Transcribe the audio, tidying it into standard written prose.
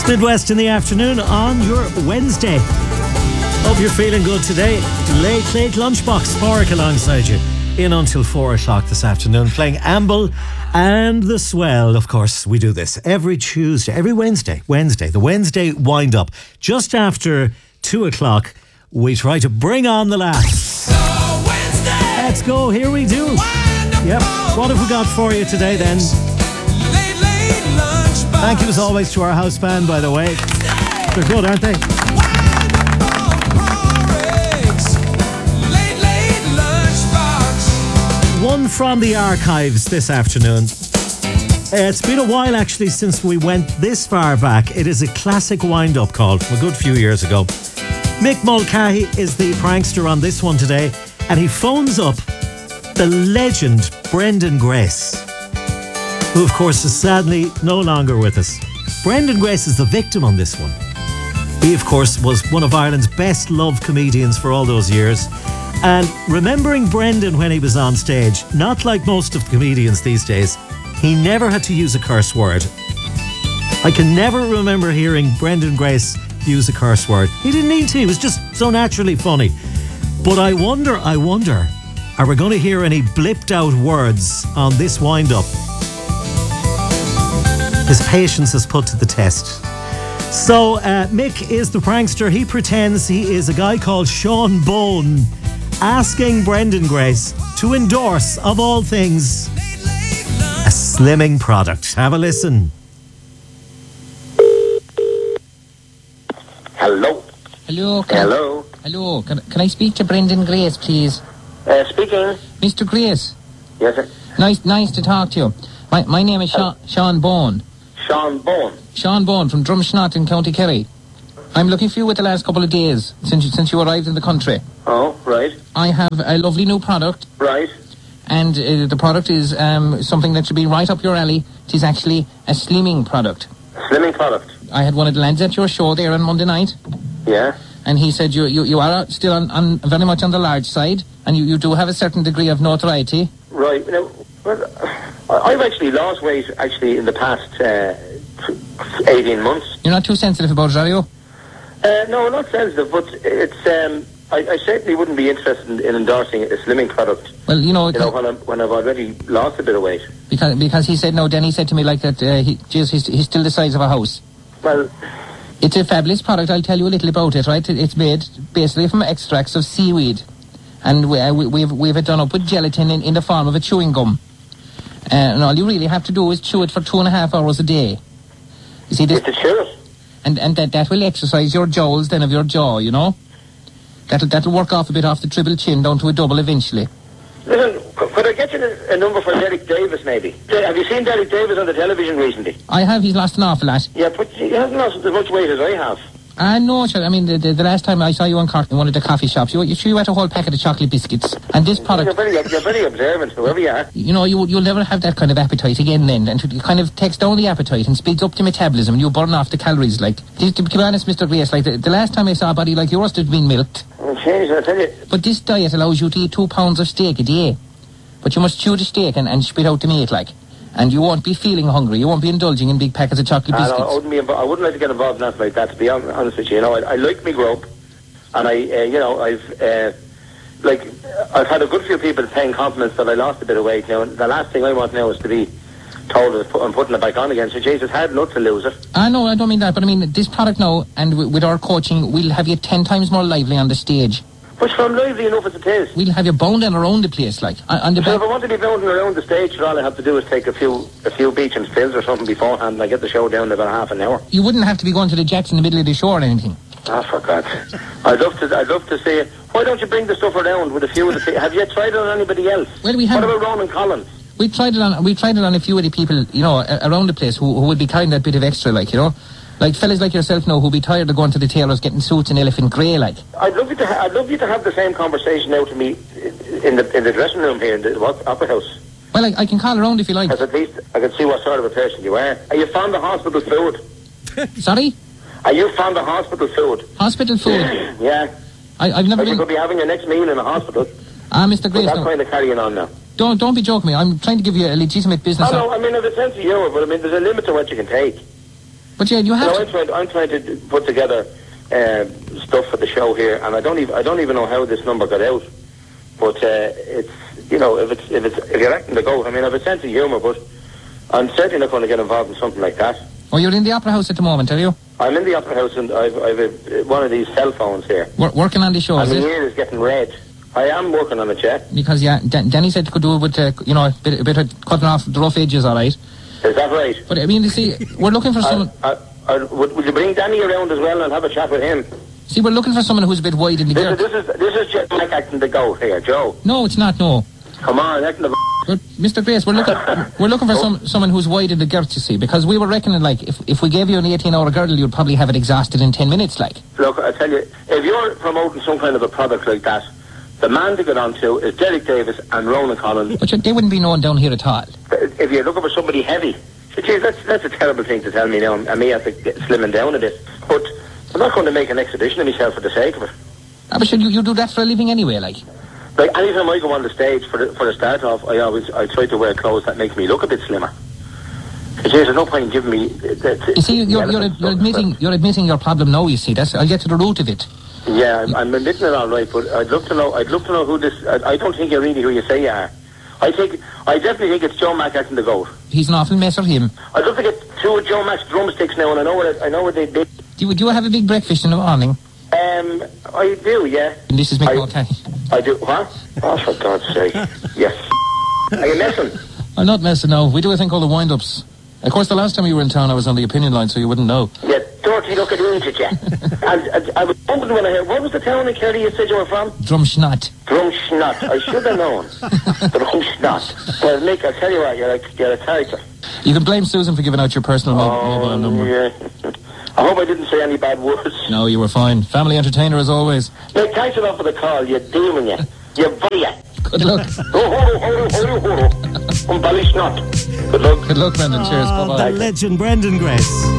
It's Midwest in the afternoon on your Wednesday. Hope you're feeling good today. Late lunchbox, Porrick alongside you. In until 4 o'clock this afternoon, playing Amble and The Swell. Of course, we do this every Tuesday, every Wednesday, the Wednesday wind-up. Just after 2 o'clock, we try to bring on the laughs. Let's go, here we do. Yep, what have we got for you today then? Thank you as always to our house band, by the way. They're good, aren't they? One from the archives this afternoon. It's been a while actually since we went this far back. It is a classic wind-up call from a good few years ago. Mick Mulcahy is the prankster on this one today, and he phones up the legend Brendan Grace, who of course is sadly no longer with us. Brendan Grace is the victim on this one. He of course was one of Ireland's best loved comedians for all those years. And remembering Brendan when he was on stage, not like most of the comedians these days, he never had to use a curse word. I can never remember hearing Brendan Grace use a curse word. He didn't need to, he was just so naturally funny. But I wonder, are we going to hear any blipped out words on this wind-up? His patience is put to the test. So Mick is the prankster. He pretends he is a guy called Sean Bone, asking Brendan Grace to endorse, of all things, a slimming product. Have a listen. Hello. Hello. Can I speak to Brendan Grace, please? Speaking. Mr. Grace. Yes, sir. Nice to talk to you. My name is Sean Bone. Sean Bone. Sean Bone from Drumshannock in County Kerry. I'm looking for you with the last couple of days since you arrived in the country. Oh, right. I have a lovely new product. Right. And the product is something that should be right up your alley. It is actually a slimming product. Slimming product? I had one of the lads at your show there on Monday night. Yeah. And he said you are still on very much on the large side, and you do have a certain degree of notoriety. Right. Now, well, I've actually lost weight in the past 18 months. You're not too sensitive about it, are you? No, not sensitive, but it's I certainly wouldn't be interested in endorsing a slimming product. Well, when I've already lost a bit of weight. Because he said, no, Danny said to me like that, he's still the size of a house. Well, it's a fabulous product. I'll tell you a little about it, right? It's made basically from extracts of seaweed, and we've it done up with gelatin in the form of a chewing gum. And all you really have to do is chew it for 2.5 hours a day. You see this? To chew it? And that will exercise your jowls then of your jaw, you know? That'll work off a bit off the triple chin down to a double eventually. Listen, could I get you a number for Derek Davis, maybe? Have you seen Derek Davis on the television recently? I have. He's lost an awful lot. Yeah, but he hasn't lost as much weight as I have. No, I mean, the last time I saw you in Cork in one of the coffee shops, you ate a whole packet of chocolate biscuits. And this product... You're very observant, whoever you are. You know, you'll never have that kind of appetite again then. And it kind of takes down the appetite and speeds up the metabolism, and you burn off the calories. Like, to be honest, Mr. Grace, like, the last time I saw a body like yours that had been milked... I tell you. But this diet allows you to eat 2 pounds of steak a day. But you must chew the steak and spit out the meat, like. And you won't be feeling hungry. You won't be indulging in big packets of chocolate biscuits. No, I wouldn't like to get involved in that like that, to be honest with you. You know, I like me grub, and I've had a good few people paying compliments that I lost a bit of weight. Now, the last thing I want now is to be told that I'm putting it back on again. So, Jesus, hard not to lose it. No, I don't mean that. But I mean, this product now, and with our coaching, we'll have you 10 times more lively on the stage. But I'm lively enough as it is. We'll have you bounding around the place, like. So if I want to be bounding around the stage, all I have to do is take a few beach and pills or something beforehand, and I get the show down in about half an hour. You wouldn't have to be going to the Jacks in the middle of the show or anything. For God. I'd love to see it. Why don't you bring the stuff around with a few of the people? Have you tried it on anybody else? Well, we have. What about Ronan Collins? We tried it on a few of the people, you know, around the place who would be carrying that bit of extra, like, you know. Like fellas like yourself now who'll be tired of going to the tailors getting suits in elephant grey, like. I'd love you to have the same conversation now to me in the dressing room here in the Opera House. Well, I can call around if you like. Because at least I can see what sort of a person you are. Are you fond of hospital food? Sorry? Are you fond of hospital food? Hospital food? Yeah. I've never been... You could be having your next meal in a hospital. Mr. Grace, that's kind of carrying on now. Don't be joking me. I'm trying to give you a legitimate business... No, I mean, in the sense of humour, but I mean, there's a limit to what you can take. But yeah, you have I'm trying to put together stuff for the show here, and I don't even know how this number got out. But it's, you know, if you're acting the goat, I mean, I have a sense of humour, but I'm certainly not going to get involved in something like that. Oh, you're in the Opera House at the moment, are you? I'm in the Opera House, and I've one of these cell phones here. Working on the show, and is the it? ear is getting red. I am working on it, yeah. Because, yeah, Danny said you could do it with, you know, a bit of cutting off the rough edges, all right? Is that right? But, I mean, you see, we're looking for someone... Would you bring Danny around as well and have a chat with him? See, we're looking for someone who's a bit wide in the girth. This is just like acting the goat here, Joe. No, it's not, no. Come on, acting the... But, Mr. Grace, we're looking for someone who's wide in the girth, you see, because we were reckoning, like, if we gave you an 18-hour girdle, you'd probably have it exhausted in 10 minutes, like. Look, I tell you, if you're promoting some kind of a product like that, the man to get on to is Derek Davis and Ronan Collins. But they wouldn't be known down here at all. If you're looking for somebody heavy, geez, that's a terrible thing to tell me now. I may have to get slimming down a bit. But I'm not going to make an exhibition of myself for the sake of it. Ah, but you do that for a living anyway, like. Like, anytime I go on the stage for the start off, I try to wear clothes that make me look a bit slimmer. Geez, there's no point in giving me... You see, you're admitting your problem now, you see. I'll get to the root of it. Yeah, I'm admitting it all right, but I'd love to know who this... I don't think you're really who you say you are. I definitely think it's Joe Mack acting the goat. He's an awful mess of him. I'd love to get two of Joe Mack's drumsticks now, and I know what they did. Do you have a big breakfast in the morning? I do, yeah. And this is Mick Mulcahy. I do. What? Oh, for God's sake. Yes. Are you messing? I'm not messing, no. We do a thing called the wind-ups. Of course, the last time you were in town, I was on the opinion line, so you wouldn't know. Yeah, dirty looking idiot, yeah. And I was wondering when I heard, what was the town in Kerry you said you were from? Drumshnot. Drumshnot. I should have known. Drumshnot. Well, Mick, I'll tell you what, you're a character. You can blame Susan for giving out your personal mobile number. Yeah. I hope I didn't say any bad words. No, you were fine. Family entertainer as always. Mick, thanks a lot for the call, you demon, you. You bully. Good luck. Good luck. Good luck, Brendan. Cheers. Bye-bye. The legend Brendan Grace.